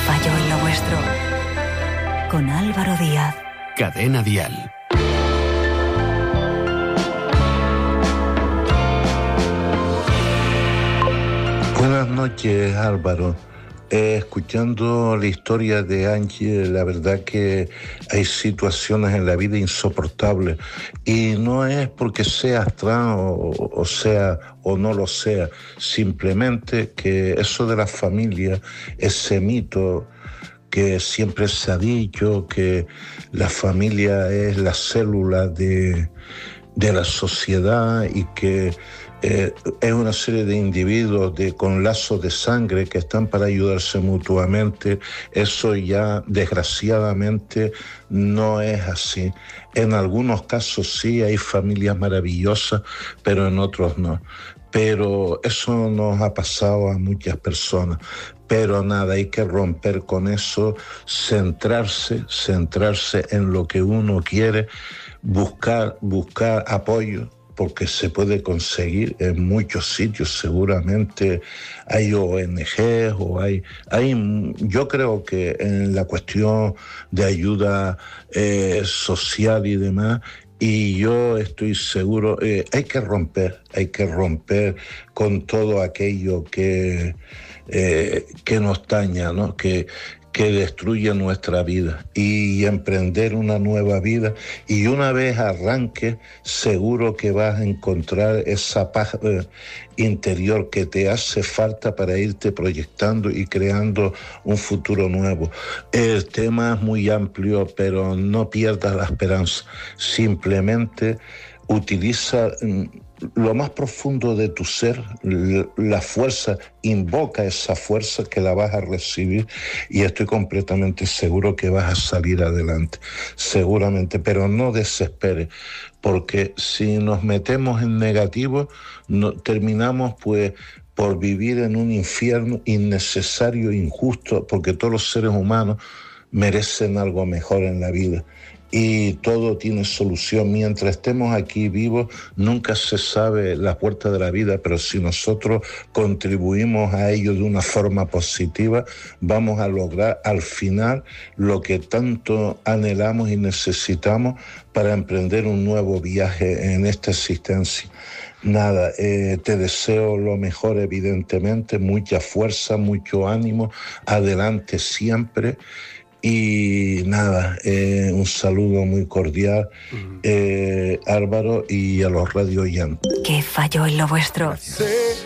falló en lo vuestro? Con Álvaro Díaz. Cadena Dial. Buenas noches, Álvaro. Escuchando la historia de Angie, la verdad que hay situaciones en la vida insoportables y no es porque seas trans o no lo sea, simplemente que eso de la familia, ese mito que siempre se ha dicho, que la familia es la célula de la sociedad y que es una serie de individuos con lazos de sangre que están para ayudarse mutuamente. Eso ya desgraciadamente no es así. En algunos casos sí hay familias maravillosas, pero en otros no. Pero eso nos ha pasado a muchas personas. Pero nada, hay que romper con eso, centrarse en lo que uno quiere, buscar apoyo, porque se puede conseguir en muchos sitios. Seguramente hay ONGs o yo creo que en la cuestión de ayuda social y demás, y yo estoy seguro, hay que romper con todo aquello que nos daña, ¿no? Que destruye nuestra vida, y emprender una nueva vida. Y una vez arranques, seguro que vas a encontrar esa paz interior que te hace falta para irte proyectando y creando un futuro nuevo. El tema es muy amplio, pero no pierdas la esperanza. Simplemente utiliza lo más profundo de tu ser, la fuerza, invoca esa fuerza que la vas a recibir, y estoy completamente seguro que vas a salir adelante, seguramente, pero no desesperes, porque si nos metemos en negativo, terminamos pues por vivir en un infierno innecesario, injusto, porque todos los seres humanos merecen algo mejor en la vida. Y todo tiene solución. Mientras estemos aquí vivos, nunca se sabe la puerta de la vida, pero si nosotros contribuimos a ello de una forma positiva, vamos a lograr al final lo que tanto anhelamos y necesitamos para emprender un nuevo viaje en esta existencia. Nada, te deseo lo mejor, evidentemente, mucha fuerza, mucho ánimo, adelante siempre. Y nada, un saludo muy cordial, Álvaro, y a los radio oyentes. ¿Qué falló en lo vuestro?